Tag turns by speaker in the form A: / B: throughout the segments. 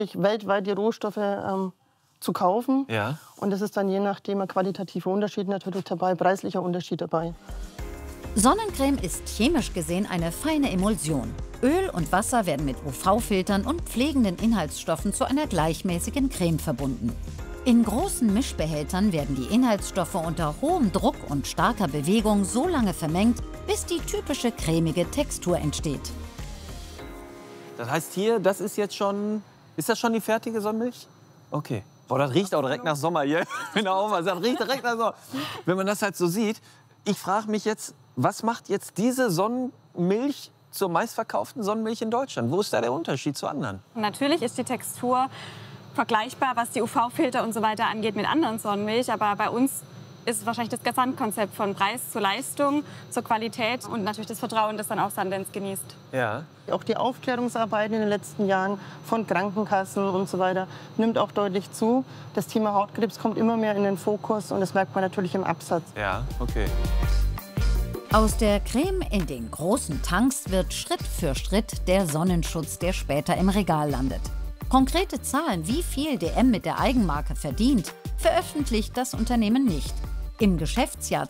A: weltweit die Rohstoffe zu kaufen.
B: Ja.
A: Und es ist dann je nachdem ein qualitativer Unterschied natürlich dabei, preislicher Unterschied dabei.
C: Sonnencreme ist chemisch gesehen eine feine Emulsion. Öl und Wasser werden mit UV-Filtern und pflegenden Inhaltsstoffen zu einer gleichmäßigen Creme verbunden. In großen Mischbehältern werden die Inhaltsstoffe unter hohem Druck und starker Bewegung so lange vermengt, bis die typische cremige Textur entsteht.
B: Das heißt hier, das ist jetzt schon... Ist das schon die fertige Sonnenmilch? Okay. Boah, das riecht auch direkt nach Sommer hier. Genau, das riecht direkt nach Sommer. Wenn man das halt so sieht, ich frage mich jetzt, was macht jetzt diese Sonnenmilch zur meistverkauften Sonnenmilch in Deutschland? Wo ist da der Unterschied zu anderen?
D: Natürlich ist die Textur vergleichbar, was die UV-Filter und so weiter angeht, mit anderen Sonnenmilch. Aber bei uns ist es wahrscheinlich das Gesamtkonzept von Preis zur Leistung, zur Qualität und natürlich das Vertrauen, das dann auch Sundance genießt.
B: Ja.
A: Auch die Aufklärungsarbeit in den letzten Jahren von Krankenkassen und so weiter nimmt auch deutlich zu. Das Thema Hautkrebs kommt immer mehr in den Fokus und das merkt man natürlich im Absatz.
B: Ja, okay.
C: Aus der Creme in den großen Tanks wird Schritt für Schritt der Sonnenschutz, der später im Regal landet. Konkrete Zahlen, wie viel DM mit der Eigenmarke verdient, veröffentlicht das Unternehmen nicht. Im Geschäftsjahr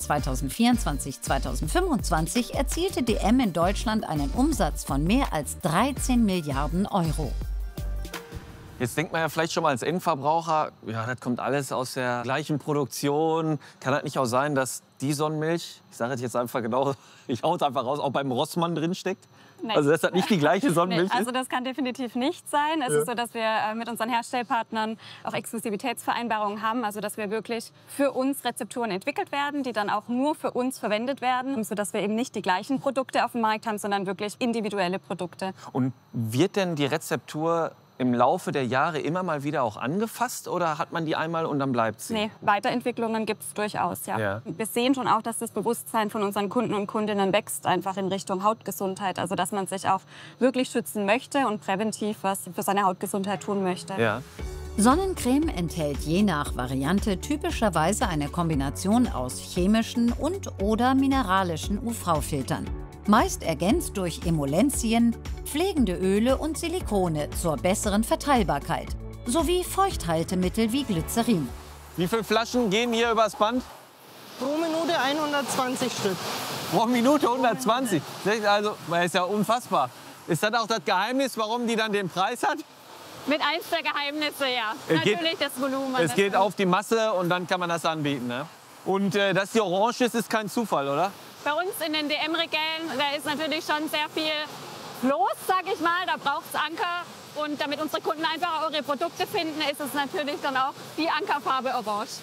C: 2024/2025 erzielte DM in Deutschland einen Umsatz von mehr als 13 Milliarden Euro.
B: Jetzt denkt man ja vielleicht schon mal als Endverbraucher, ja, das kommt alles aus der gleichen Produktion. Kann das nicht auch sein, dass die Sonnenmilch, ich sage jetzt einfach genau, ich hau es einfach raus, auch beim Rossmann drin steckt?
D: Nee.
B: Also dass das nicht die gleiche Sonnenmilch
D: Nee, also
B: ist?
D: das kann definitiv nicht sein. Es ist so, dass wir mit unseren Herstellpartnern auch Exklusivitätsvereinbarungen haben. Also dass wir wirklich für uns Rezepturen entwickelt werden, die dann auch nur für uns verwendet werden. Sodass wir eben nicht die gleichen Produkte auf dem Markt haben, sondern wirklich individuelle Produkte.
B: Und wird denn die Rezeptur im Laufe der Jahre immer mal wieder auch angefasst oder hat man die einmal und dann bleibt sie?
D: Nee, Weiterentwicklungen gibt es durchaus, ja.
B: Ja.
D: Wir sehen schon auch, dass das Bewusstsein von unseren Kunden und Kundinnen wächst, einfach in Richtung Hautgesundheit. Also dass man sich auch wirklich schützen möchte und präventiv was für seine Hautgesundheit tun möchte.
B: Ja.
C: Sonnencreme enthält je nach Variante typischerweise eine Kombination aus chemischen und/oder mineralischen UV-Filtern. Meist ergänzt durch Emulsien, pflegende Öle und Silikone zur besseren Verteilbarkeit, sowie Feuchthaltemittel wie Glycerin.
B: Wie viele Flaschen gehen hier übers Band?
A: Pro Minute 120 Stück.
B: Pro Minute 120. Also, das ist ja unfassbar. Ist das auch das Geheimnis, warum die dann den Preis hat?
D: Mit eins der Geheimnisse, ja.
B: Geht-
D: Natürlich das Volumen.
B: Es geht auf die Masse und dann kann man das anbieten. Ne? Und dass die orange ist kein Zufall, oder?
D: Bei uns in den DM-Regalen, da ist natürlich schon sehr viel los, sag ich mal. Da braucht es Anker. Und damit unsere Kunden einfach eure Produkte finden, ist es natürlich dann auch die Ankerfarbe orange.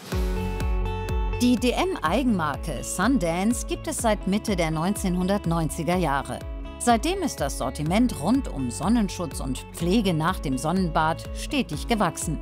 C: Die DM-Eigenmarke Sundance gibt es seit Mitte der 1990er Jahre. Seitdem ist das Sortiment rund um Sonnenschutz und Pflege nach dem Sonnenbad stetig gewachsen.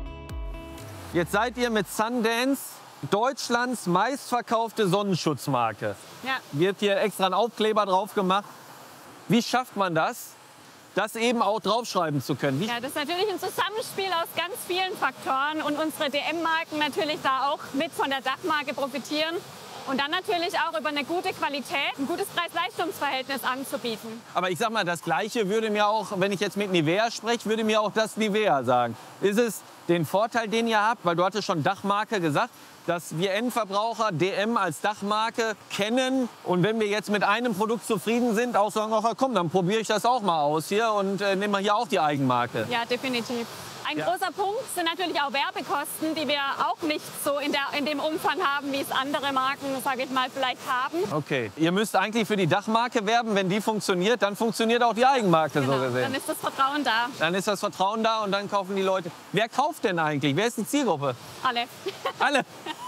B: Jetzt seid ihr mit Sundance Deutschlands meistverkaufte Sonnenschutzmarke.
D: Ja.
B: Wird hier extra ein Aufkleber drauf gemacht. Wie schafft man das, das eben auch draufschreiben zu können?
D: Ja, das ist natürlich ein Zusammenspiel aus ganz vielen Faktoren und unsere DM-Marken natürlich da auch mit von der Dachmarke profitieren. Und dann natürlich auch über eine gute Qualität, ein gutes Preis-Leistungs-Verhältnis anzubieten.
B: Aber ich sag mal, das Gleiche würde mir auch, wenn ich jetzt mit Nivea spreche, würde mir auch das Nivea sagen. Ist es den Vorteil, den ihr habt, weil du hattest schon Dachmarke gesagt, dass wir Endverbraucher DM als Dachmarke kennen und wenn wir jetzt mit einem Produkt zufrieden sind, auch sagen, ach, komm, dann probiere ich das auch mal aus hier und nehme mal hier auch die Eigenmarke.
D: Ja, definitiv. Ein großer Punkt sind natürlich auch Werbekosten, die wir auch nicht so in dem Umfang haben, wie es andere Marken, sage ich mal, vielleicht haben.
B: Okay, ihr müsst eigentlich für die Dachmarke werben. Wenn die funktioniert, dann funktioniert auch die Eigenmarke so
D: Genau,
B: gesehen.
D: dann ist das Vertrauen da.
B: Dann ist das Vertrauen da und dann kaufen die Leute. Wer kauft denn eigentlich? Wer ist die Zielgruppe?
D: Alle.
B: Alle.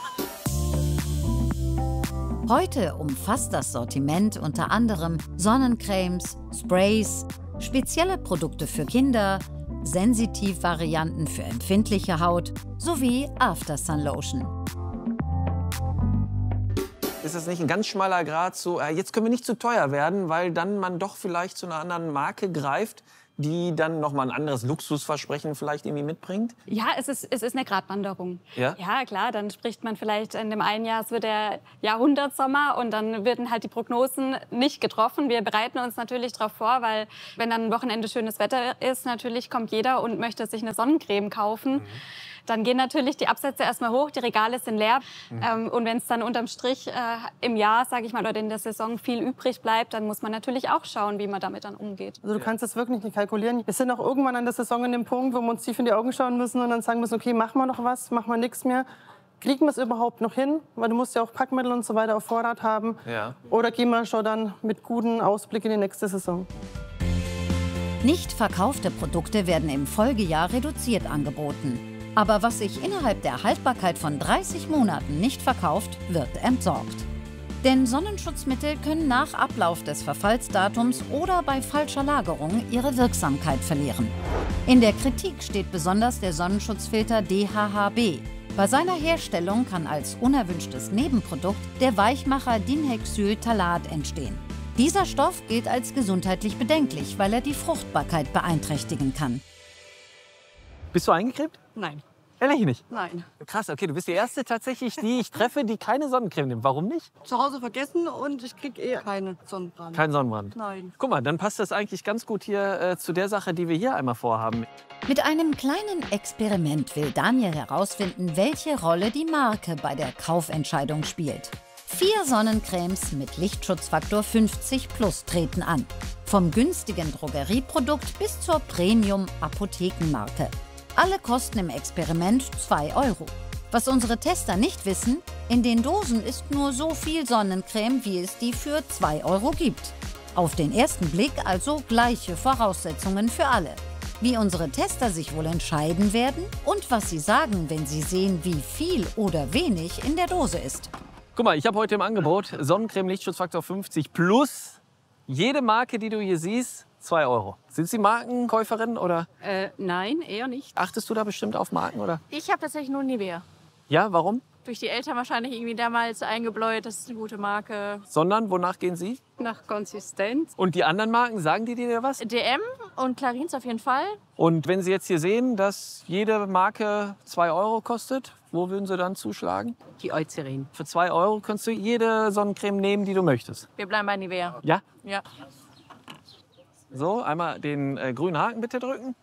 C: Heute umfasst das Sortiment unter anderem Sonnencremes, Sprays, spezielle Produkte für Kinder, Sensitivvarianten für empfindliche Haut sowie After-Sun-Lotion.
B: Ist das nicht ein ganz schmaler Grad zu, jetzt können wir nicht zu teuer werden, weil dann man doch vielleicht zu einer anderen Marke greift, die dann noch mal ein anderes Luxusversprechen vielleicht irgendwie mitbringt?
D: Ja, es ist eine Gratwanderung.
B: Ja?
D: Ja, klar, dann spricht man vielleicht in dem einen Jahr, es wird der Jahrhundertsommer und dann werden halt die Prognosen nicht getroffen. Wir bereiten uns natürlich darauf vor, weil wenn dann ein Wochenende schönes Wetter ist, natürlich kommt jeder und möchte sich eine Sonnencreme kaufen. Dann gehen natürlich die Absätze erstmal hoch, die Regale sind leer. Und wenn es dann unterm Strich im Jahr, sage ich mal, oder in der Saison viel übrig bleibt, dann muss man natürlich auch schauen, wie man damit dann umgeht.
A: Also du kannst das wirklich nicht kalkulieren. Wir sind auch irgendwann an der Saison an dem Punkt, wo wir uns tief in die Augen schauen müssen und dann sagen müssen, okay, machen wir noch was, machen wir nichts mehr. Kriegen wir es überhaupt noch hin? Weil du musst ja auch Packmittel und so weiter auf Vorrat haben.
B: Ja.
A: Oder gehen wir schon dann mit gutem Ausblick in die nächste Saison?
C: Nicht verkaufte Produkte werden im Folgejahr reduziert angeboten. Aber was sich innerhalb der Haltbarkeit von 30 Monaten nicht verkauft, wird entsorgt. Denn Sonnenschutzmittel können nach Ablauf des Verfallsdatums oder bei falscher Lagerung ihre Wirksamkeit verlieren. In der Kritik steht besonders der Sonnenschutzfilter DHHB. Bei seiner Herstellung kann als unerwünschtes Nebenprodukt der Weichmacher Dinhexyltalat entstehen. Dieser Stoff gilt als gesundheitlich bedenklich, weil er die Fruchtbarkeit beeinträchtigen kann.
B: Bist du eingecremt?
E: Nein.
B: Ehrlich nicht?
E: Nein.
B: Krass, okay, du bist die erste tatsächlich, die ich treffe, die keine Sonnencreme nimmt. Warum nicht?
E: Zu Hause vergessen und ich kriege eh keinen Sonnenbrand.
B: Kein Sonnenbrand.
E: Nein.
B: Guck mal, dann passt das eigentlich ganz gut hier zu der Sache, die wir hier einmal vorhaben.
C: Mit einem kleinen Experiment will Daniel herausfinden, welche Rolle die Marke bei der Kaufentscheidung spielt. 4 Sonnencremes mit Lichtschutzfaktor 50+ treten an. Vom günstigen Drogerieprodukt bis zur Premium-Apothekenmarke. Alle kosten im Experiment 2 €. Was unsere Tester nicht wissen, in den Dosen ist nur so viel Sonnencreme, wie es die für 2 € gibt. Auf den ersten Blick also gleiche Voraussetzungen für alle. Wie unsere Tester sich wohl entscheiden werden und was sie sagen, wenn sie sehen, wie viel oder wenig in der Dose ist.
B: Guck mal, ich habe heute im Angebot Sonnencreme Lichtschutzfaktor 50 plus jede Marke, die du hier siehst, 2 €. Sind Sie Markenkäuferin oder
F: Nein, eher nicht.
B: achtest du da bestimmt auf Marken? Oder?
F: Ich habe tatsächlich nur Nivea.
B: Ja, warum?
F: Durch die Eltern wahrscheinlich irgendwie damals eingebläut, das ist eine gute Marke.
B: Sondern, wonach gehen Sie?
F: Nach Konsistenz.
B: Und die anderen Marken, sagen die dir was?
F: DM und Clarins auf jeden Fall.
B: Und wenn Sie jetzt hier sehen, dass jede Marke 2 € kostet, wo würden Sie dann zuschlagen?
F: Die Eucerin.
B: Für 2 € kannst du jede Sonnencreme nehmen, die du möchtest.
F: Wir bleiben bei Nivea.
B: Ja?
F: Ja.
B: So, einmal den grünen Haken bitte drücken.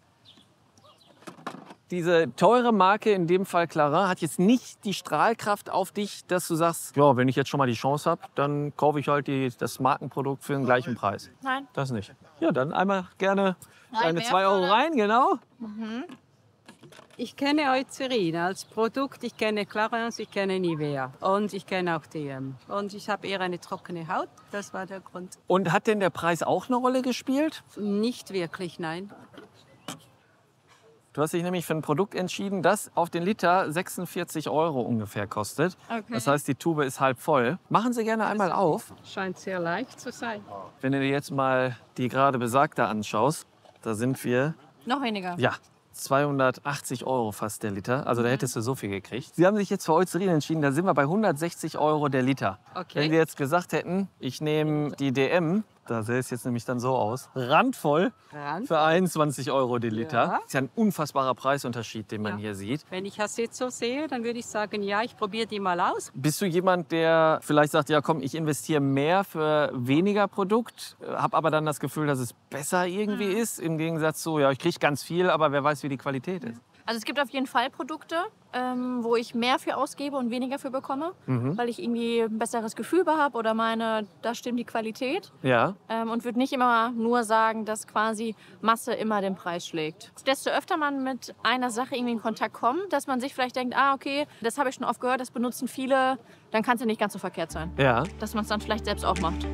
B: Diese teure Marke, in dem Fall Clarins, hat jetzt nicht die Strahlkraft auf dich, dass du sagst, ja, wenn ich jetzt schon mal die Chance habe, dann kaufe ich halt das Markenprodukt für den gleichen Preis.
F: Nein.
B: Das nicht. Ja, dann einmal gerne deine
F: mehr
B: 2 € rein, genau.
G: Ich kenne Eucerin als Produkt, ich kenne Clarins, ich kenne Nivea und ich kenne auch DM. Und ich habe eher eine trockene Haut, das war der Grund.
B: Und hat denn der Preis auch eine Rolle gespielt?
G: Nicht wirklich, nein.
B: Du hast dich nämlich für ein Produkt entschieden, das auf den Liter 46 € ungefähr kostet.
G: Okay.
B: Das heißt, die Tube ist halb voll. Machen Sie gerne einmal auf.
G: Scheint sehr leicht zu sein.
B: Wenn du dir jetzt mal die gerade besagte anschaust, da sind wir,
F: Noch weniger.
B: ja, 280 € fast der Liter. Also da hättest du so viel gekriegt. Sie haben sich jetzt für Eucerin entschieden, da sind wir bei 160 € der Liter.
G: Okay.
B: Wenn Sie jetzt gesagt hätten, ich nehme die DM, da sähe es jetzt nämlich dann so aus, randvoll für 21 € den Liter.
G: Ja.
B: Das ist ja ein unfassbarer Preisunterschied, den man hier sieht.
G: Wenn ich das jetzt so sehe, dann würde ich sagen, ja, ich probiere die mal aus.
B: Bist du jemand, der vielleicht sagt, ja komm, ich investiere mehr für weniger Produkt, habe aber dann das Gefühl, dass es besser irgendwie ist, im Gegensatz zu, ja, ich kriege ganz viel, aber wer weiß, wie die Qualität ist.
F: Also es gibt auf jeden Fall Produkte, wo ich mehr für ausgebe und weniger für bekomme, weil ich irgendwie ein besseres Gefühl habe oder meine, da stimmt die Qualität.
B: Ja.
F: Und würde nicht immer nur sagen, dass quasi Masse immer den Preis schlägt. Desto öfter man mit einer Sache irgendwie in Kontakt kommt, dass man sich vielleicht denkt, ah okay, das habe ich schon oft gehört, das benutzen viele, dann kann es ja nicht ganz so verkehrt sein.
B: Ja.
F: Dass man es dann vielleicht selbst auch macht.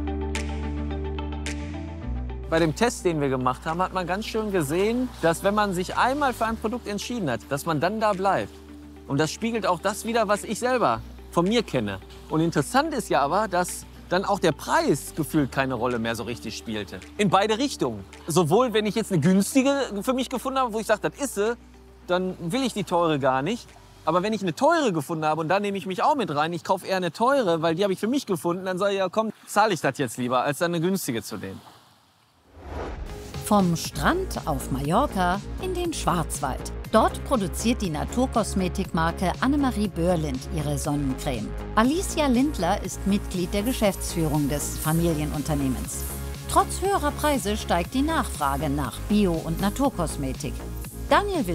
B: Bei dem Test, den wir gemacht haben, hat man ganz schön gesehen, dass wenn man sich einmal für ein Produkt entschieden hat, dass man dann da bleibt. Und das spiegelt auch das wider, was ich selber von mir kenne. Und interessant ist ja aber, dass dann auch der Preis gefühlt keine Rolle mehr so richtig spielte. In beide Richtungen. Sowohl, wenn ich jetzt eine günstige für mich gefunden habe, wo ich sage, das ist sie, dann will ich die teure gar nicht. Aber wenn ich eine teure gefunden habe und da nehme ich mich auch mit rein, ich kaufe eher eine teure, weil die habe ich für mich gefunden, dann sage ich, ja komm, zahle ich das jetzt lieber, als dann eine günstige zu nehmen.
C: Vom Strand auf Mallorca in den Schwarzwald. Dort produziert die Naturkosmetikmarke Annemarie Börlind ihre Sonnencreme. Alicia Lindler ist Mitglied der Geschäftsführung des Familienunternehmens. Trotz höherer Preise steigt die Nachfrage nach Bio- und Naturkosmetik. Daniel